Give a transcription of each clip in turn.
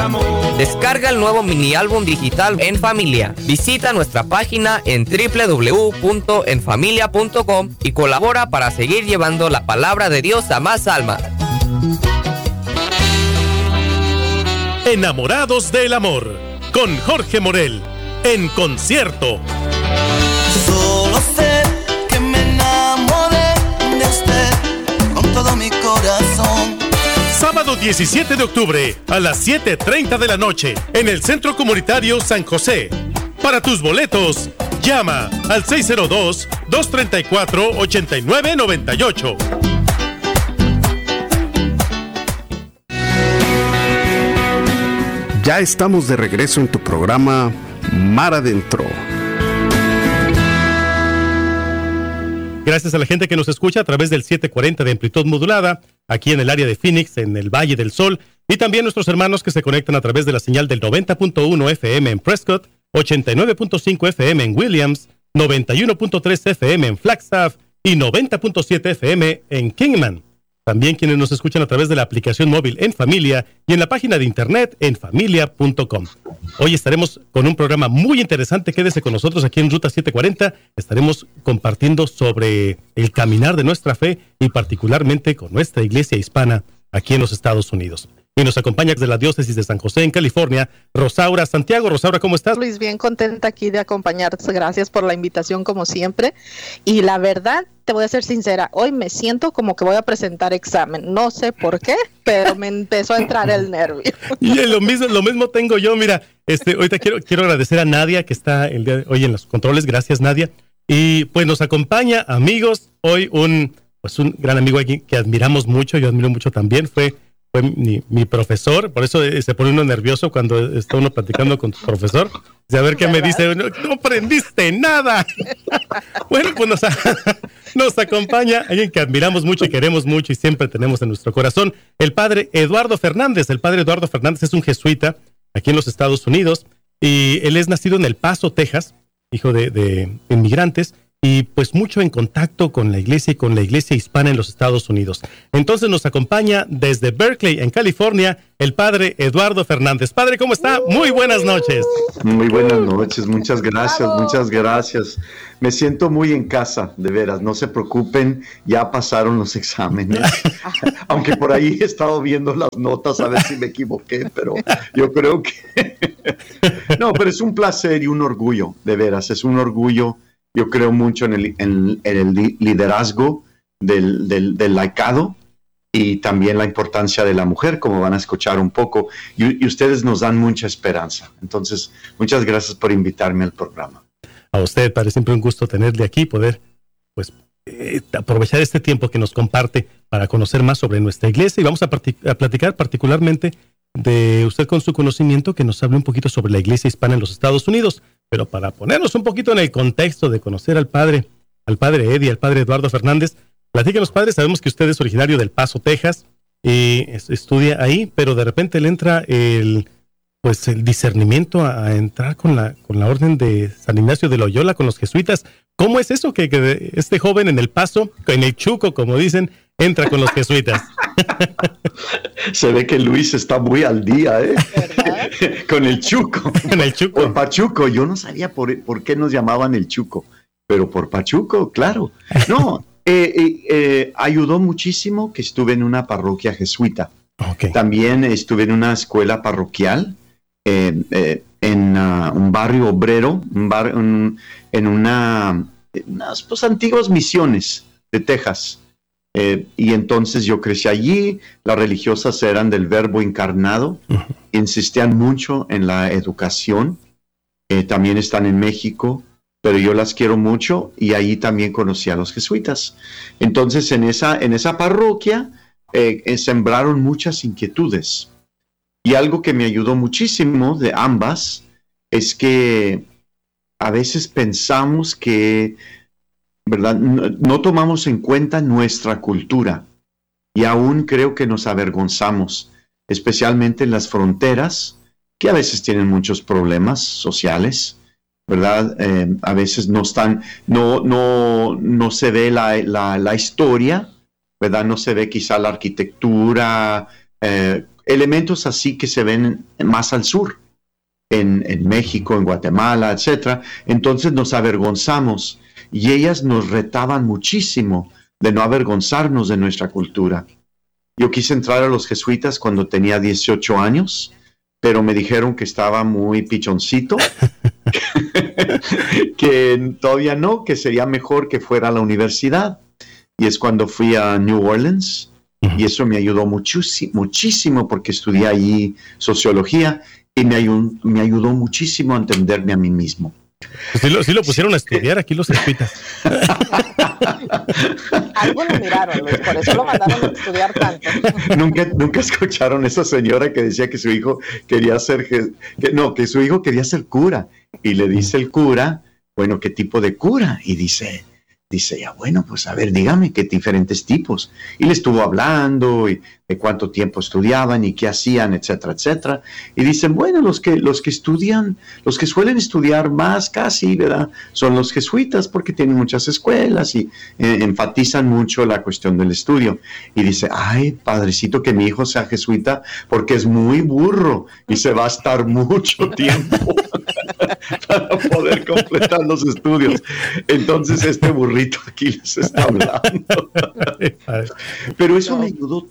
Descarga el nuevo mini álbum digital En Familia. Visita nuestra página en www.enfamilia.com y colabora para seguir llevando la palabra de Dios a más almas. Enamorados del amor, con Jorge Morel, en concierto. Solo sé que me enamoré de usted con todo mi corazón. Sábado 17 de octubre a las 7:30 de la noche en el Centro Comunitario San José. Para tus boletos, llama al 602-234-8998. Ya estamos de regreso en tu programa Mar Adentro. Gracias a la gente que nos escucha a través del 740 de amplitud modulada, aquí en el área de Phoenix, en el Valle del Sol, y también nuestros hermanos que se conectan a través de la señal del 90.1 FM en Prescott, 89.5 FM en Williams, 91.3 FM en Flagstaff y 90.7 FM en Kingman. También quienes nos escuchan a través de la aplicación móvil En Familia y en la página de internet enfamilia.com. Hoy estaremos con un programa muy interesante. Quédese con nosotros aquí en Ruta 740. Estaremos compartiendo sobre el caminar de nuestra fe y particularmente con nuestra iglesia hispana aquí en los Estados Unidos. Y nos acompaña desde la diócesis de San José, en California, Rosaura Santiago. Rosaura, ¿cómo estás? Luis, bien contenta aquí de acompañarte. Gracias por la invitación, como siempre. Y la verdad, te voy a ser sincera, hoy me siento como que voy a presentar examen. No sé por qué, pero me empezó a entrar el nervio. Y lo mismo tengo yo. Mira, ahorita quiero agradecer a Nadia, que está el día de hoy en los controles. Gracias, Nadia. Y pues nos acompaña, amigos, hoy un gran amigo aquí que admiramos mucho. Yo admiro mucho también. Fue mi profesor, por eso se pone uno nervioso cuando está uno platicando con tu profesor. De a ver qué me dice, no aprendiste nada. Bueno, pues nos acompaña alguien que admiramos mucho y queremos mucho y siempre tenemos en nuestro corazón, el padre Eduardo Fernández. El padre Eduardo Fernández es un jesuita aquí en los Estados Unidos y él es nacido en El Paso, Texas, hijo de inmigrantes, y pues mucho en contacto con la iglesia y con la iglesia hispana en los Estados Unidos. Entonces nos acompaña desde Berkeley, en California, el padre Eduardo Fernández. Padre, ¿cómo está? Muy buenas noches. Muy buenas noches, muchas gracias. Me siento muy en casa, de veras, no se preocupen, ya pasaron los exámenes. Aunque por ahí he estado viendo las notas a ver si me equivoqué, pero yo creo que... No, pero es un placer y un orgullo, de veras, es un orgullo. Yo creo mucho en el liderazgo del laicado y también la importancia de la mujer, como van a escuchar un poco. Y ustedes nos dan mucha esperanza. Entonces, muchas gracias por invitarme al programa. A usted, padre, siempre un gusto tenerle aquí, poder aprovechar este tiempo que nos comparte para conocer más sobre nuestra iglesia. Y vamos a platicar particularmente de usted con su conocimiento, que nos hable un poquito sobre la iglesia hispana en los Estados Unidos. Pero para ponernos un poquito en el contexto de conocer al padre Eddie, al padre Eduardo Fernández, platícanos, padre. Sabemos que usted es originario del Paso, Texas, y estudia ahí, pero de repente le entra el discernimiento a entrar con la orden de San Ignacio de Loyola, con los jesuitas. ¿Cómo es eso que este joven en El Paso, en el Chuco, como dicen, entra con los jesuitas? Se ve que Luis está muy al día, ¿eh? Con el Chuco. En el Chuco. Por Pachuco. Yo no sabía por qué nos llamaban el Chuco, pero por Pachuco, claro. No, ayudó muchísimo que estuve en una parroquia jesuita. Okay. También estuve en una escuela parroquial, en un barrio obrero, en unas antiguas misiones de Texas. Y entonces yo crecí allí. Las religiosas eran del Verbo encarnado, insistían mucho en la educación. También están en México, pero yo las quiero mucho y ahí también conocí a los jesuitas. Entonces en esa parroquia sembraron muchas inquietudes, y algo que me ayudó muchísimo de ambas es que a veces pensamos que, ¿verdad?, no tomamos en cuenta nuestra cultura, y aún creo que nos avergonzamos, especialmente en las fronteras, que a veces tienen muchos problemas sociales, ¿verdad? A veces no se ve la historia, ¿verdad? No se ve quizá la arquitectura, elementos así que se ven más al sur, en México, en Guatemala, etcétera. Entonces nos avergonzamos y ellas nos retaban muchísimo de no avergonzarnos de nuestra cultura. Yo quise entrar a los jesuitas cuando tenía 18 años, pero me dijeron que estaba muy pichoncito, que todavía no, que sería mejor que fuera a la universidad. Y es cuando fui a New Orleans, y eso me ayudó muchísimo porque estudié allí sociología, y me ayudó muchísimo a entenderme a mí mismo. Pues sí lo pusieron a estudiar aquí los jesuitas. Algo lo miraron, Luis, por eso lo mandaron a estudiar tanto. ¿Nunca escucharon a esa señora que decía que su hijo quería ser que su hijo quería ser cura? Y le dice el cura, bueno, ¿qué tipo de cura? Y dice ya, bueno, pues a ver, dígame qué diferentes tipos. Y le estuvo hablando y de cuánto tiempo estudiaban y qué hacían, etcétera, etcétera. Y dicen, bueno, los que estudian, los que suelen estudiar más casi, ¿verdad? Son los jesuitas porque tienen muchas escuelas y enfatizan mucho la cuestión del estudio. Y dice, ay, padrecito, que mi hijo sea jesuita porque es muy burro y se va a estar mucho tiempo para poder completar los estudios. Entonces este burrito aquí les está hablando. Pero eso me ayudó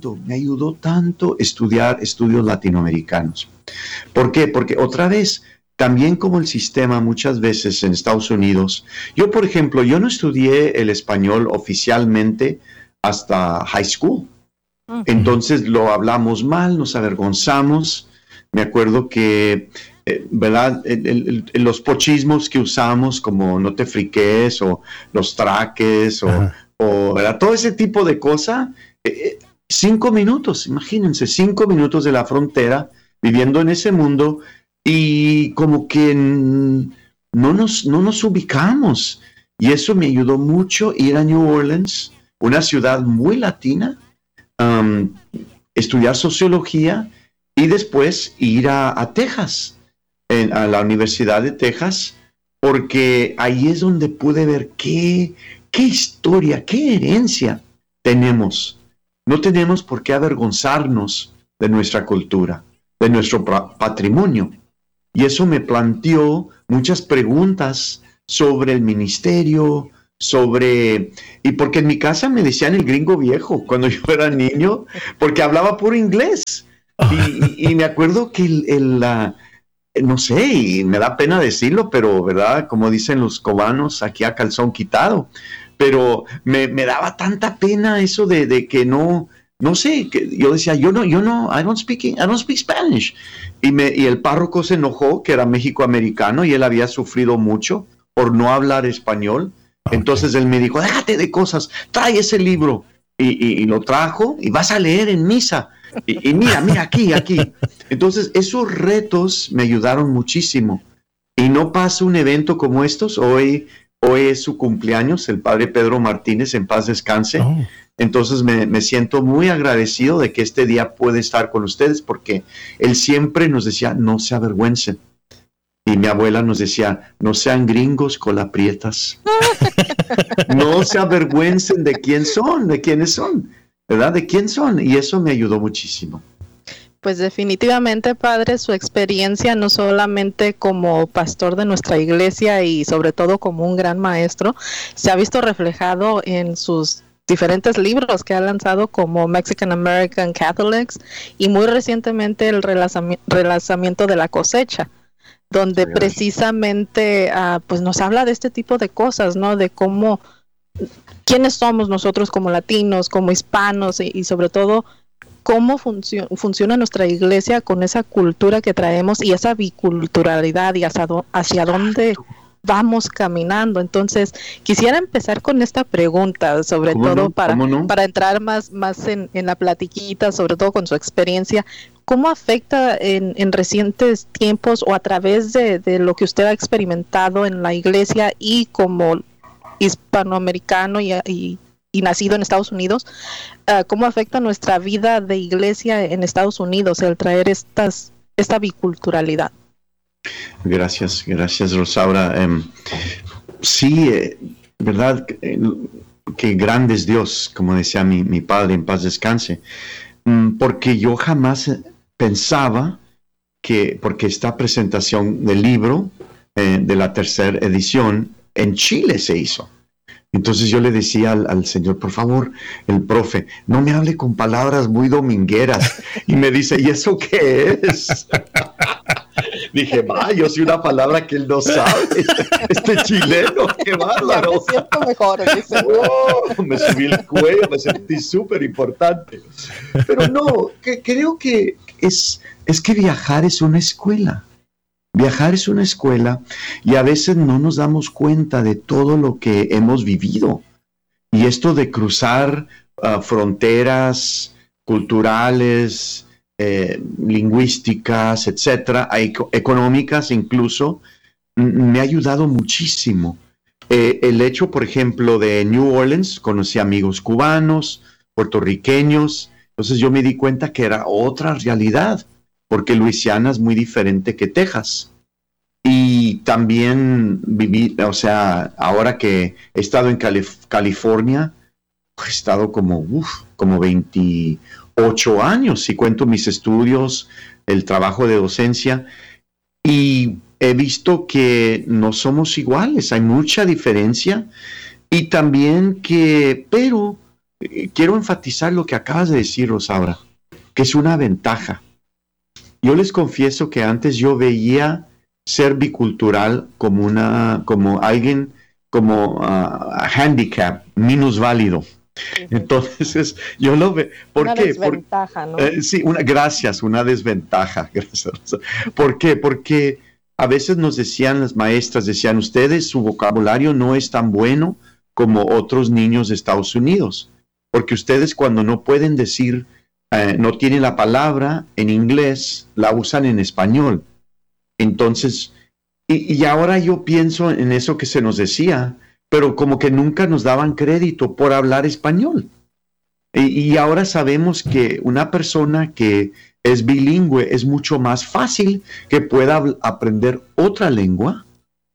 tanto estudiar estudios latinoamericanos. ¿Por qué? Porque otra vez, también como el sistema muchas veces en Estados Unidos, yo por ejemplo, yo no estudié el español oficialmente hasta high school. Entonces lo hablamos mal, nos avergonzamos. Me acuerdo que ¿verdad? Los pochismos que usamos como no te friques o los traques o ¿verdad? Todo ese tipo de cosas. 5 minutos, imagínense, 5 minutos de la frontera viviendo en ese mundo y como que no nos ubicamos. Y eso me ayudó mucho ir a New Orleans, una ciudad muy latina, estudiar sociología y después ir a Texas, a la Universidad de Texas, porque ahí es donde pude ver qué historia, qué herencia tenemos. No tenemos por qué avergonzarnos de nuestra cultura, de nuestro patrimonio. Y eso me planteó muchas preguntas sobre el ministerio, y porque en mi casa me decían el gringo viejo cuando yo era niño, porque hablaba puro inglés. Y me acuerdo que no sé, y me da pena decirlo, pero, ¿verdad? Como dicen los cubanos, aquí a calzón quitado. Pero me daba tanta pena eso de que no sé, que yo decía, yo no, I don't speak Spanish. Y el párroco se enojó, que era mexicoamericano, y él había sufrido mucho por no hablar español. Okay. Entonces él me dijo, déjate de cosas, trae ese libro. Y lo trajo, y vas a leer en misa. Y mira, aquí. Entonces, esos retos me ayudaron muchísimo. Y no pasa un evento como estos. Hoy es su cumpleaños, el padre Pedro Martínez, en paz descanse. Oh. Entonces me siento muy agradecido de que este día puede estar con ustedes, porque él siempre nos decía, no se avergüencen. Y mi abuela nos decía, no sean gringos colaprietas. No se avergüencen de quiénes son, ¿verdad? De quién son. Y eso me ayudó muchísimo. Pues definitivamente, padre, su experiencia no solamente como pastor de nuestra iglesia y sobre todo como un gran maestro, se ha visto reflejado en sus diferentes libros que ha lanzado como Mexican American Catholics y muy recientemente el relanzamiento de La Cosecha, donde precisamente pues nos habla de este tipo de cosas, ¿no? De cómo, quiénes somos nosotros como latinos, como hispanos y sobre todo cómo funciona nuestra iglesia con esa cultura que traemos y esa biculturalidad y hacia dónde vamos caminando. Entonces, quisiera empezar con esta pregunta, sobre todo para entrar más en la platiquita, sobre todo con su experiencia. ¿Cómo afecta en recientes tiempos o a través de lo que usted ha experimentado en la iglesia y como hispanoamericano y nacido en Estados Unidos, cómo afecta nuestra vida de iglesia en Estados Unidos el traer esta biculturalidad? Gracias Rosaura. Sí, verdad, que grande es Dios, como decía mi padre en paz descanse. porque yo jamás pensaba que, porque esta presentación del libro de la tercera edición en Chile se hizo. Entonces yo le decía al señor, por favor, el profe, no me hable con palabras muy domingueras. Y me dice, ¿y eso qué es? Dije, yo soy una palabra que él no sabe. Este chileno, qué bárbaro. Ya me siento mejor. Me subí el cuello, me sentí súper importante. Pero no, creo que es que viajar es una escuela. Viajar es una escuela y a veces no nos damos cuenta de todo lo que hemos vivido. Y esto de cruzar fronteras culturales, lingüísticas, etcétera, económicas incluso, me ha ayudado muchísimo. El hecho, por ejemplo, de New Orleans, conocí amigos cubanos, puertorriqueños, entonces yo me di cuenta que era otra realidad, porque Luisiana es muy diferente que Texas. Y también viví, o sea, ahora que he estado en California, he estado como 28 años, si cuento mis estudios, el trabajo de docencia, y he visto que no somos iguales, hay mucha diferencia, y también pero quiero enfatizar lo que acabas de decir, Rosaura, que es una ventaja. Yo les confieso que antes yo veía ser bicultural como alguien, como handicap, minusválido. Entonces, yo lo veo. ¿Por qué? Desventaja, ¿no? Sí, una desventaja. Gracias. ¿Por qué? Porque a veces nos decían las maestras, ustedes, su vocabulario no es tan bueno como otros niños de Estados Unidos. Porque ustedes cuando no pueden decir, no tienen la palabra en inglés, la usan en español. Entonces, y ahora yo pienso en eso que se nos decía, pero como que nunca nos daban crédito por hablar español. Y ahora sabemos que una persona que es bilingüe es mucho más fácil que pueda aprender otra lengua.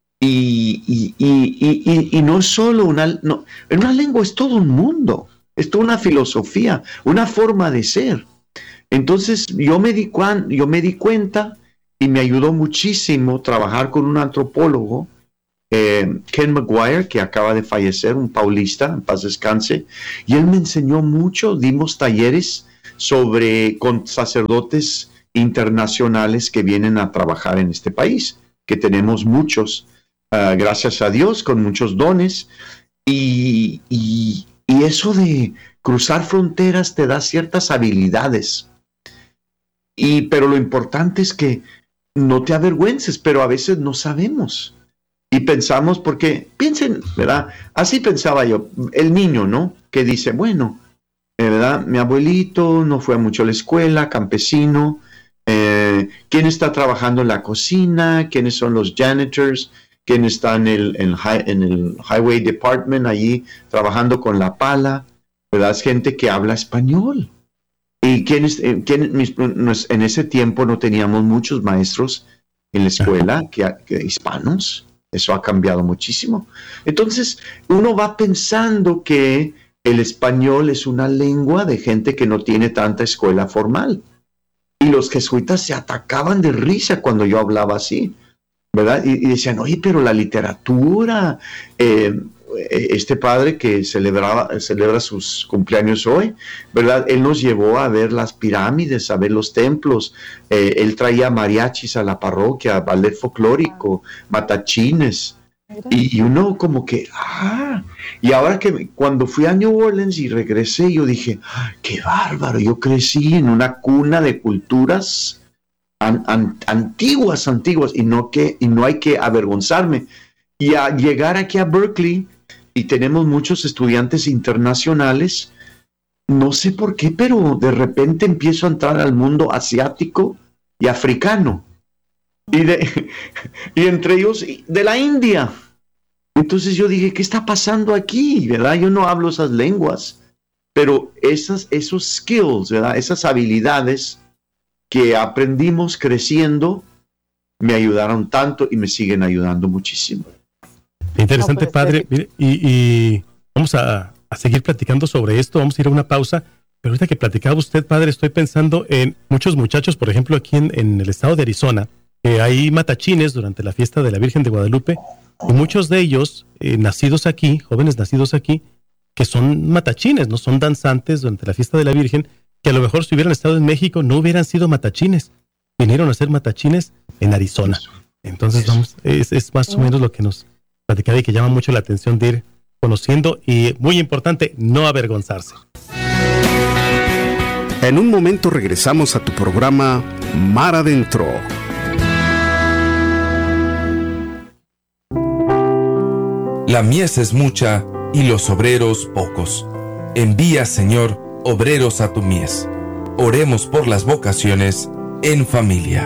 Y no solo en una lengua es todo un mundo, es toda una filosofía, una forma de ser. Entonces yo me di cuenta y me ayudó muchísimo trabajar con un antropólogo, Ken McGuire, que acaba de fallecer, un paulista, en paz descanse, y él me enseñó mucho. Dimos talleres con sacerdotes internacionales que vienen a trabajar en este país, que tenemos muchos, gracias a Dios, con muchos dones, y eso de cruzar fronteras te da ciertas habilidades, pero lo importante es que no te avergüences, pero a veces no sabemos. Y pensamos, porque piensen, ¿verdad? Así pensaba yo, el niño, ¿no? Que dice, bueno, ¿verdad? Mi abuelito no fue mucho a la escuela, campesino. ¿Quién está trabajando en la cocina? ¿Quiénes son los janitors? ¿Quién está en el highway department allí trabajando con la pala? ¿Verdad? Es gente que habla español. ¿Y en ese tiempo no teníamos muchos maestros en la escuela que hispanos? Eso ha cambiado muchísimo. Entonces, uno va pensando que el español es una lengua de gente que no tiene tanta escuela formal. Y los jesuitas se atacaban de risa cuando yo hablaba así, ¿verdad? Y decían, oye, pero la literatura, este padre que celebra sus cumpleaños hoy, ¿verdad? Él nos llevó a ver las pirámides, a ver los templos. Él traía mariachis a la parroquia, ballet folclórico, matachines. Y uno como que, y ahora que cuando fui a New Orleans y regresé, yo dije, qué bárbaro, yo crecí en una cuna de culturas antiguas, y no hay que avergonzarme. Y a llegar aquí a Berkeley, y tenemos muchos estudiantes internacionales, no sé por qué, pero de repente empiezo a entrar al mundo asiático y africano. Y entre ellos de la India. Entonces yo dije, ¿qué está pasando aquí? ¿Verdad? Yo no hablo esas lenguas, pero esos skills, ¿verdad? Esas habilidades que aprendimos creciendo me ayudaron tanto y me siguen ayudando muchísimo. Interesante, padre. Mire, y vamos a seguir platicando sobre esto. Vamos a ir a una pausa, Pero ahorita que platicaba usted, padre, estoy pensando en muchos muchachos, por ejemplo, aquí en el estado de Arizona, que hay matachines durante la fiesta de la Virgen de Guadalupe, y muchos de ellos, nacidos aquí, jóvenes nacidos aquí, que son matachines, no son danzantes durante la fiesta de la Virgen, que a lo mejor si hubieran estado en México no hubieran sido matachines, vinieron a ser matachines en Arizona. Entonces es más o menos lo que nos platicaba y que llama mucho la atención de ir conociendo, y muy importante, no avergonzarse. En un momento regresamos a tu programa Mar Adentro. La mies es mucha y los obreros pocos. Envía, Señor, obreros a tu mies. Oremos por las vocaciones en familia.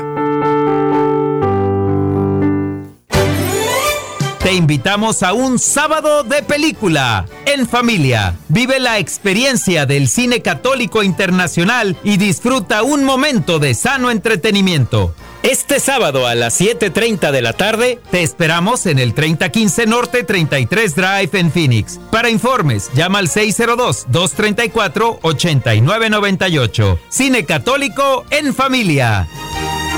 Te invitamos a un sábado de película en familia. Vive la experiencia del cine católico internacional y disfruta un momento de sano entretenimiento. Este sábado a las 7:30 de la tarde te esperamos en el 3015 Norte 33 Drive en Phoenix. Para informes, llama al 602-234-8998. Cine católico en familia.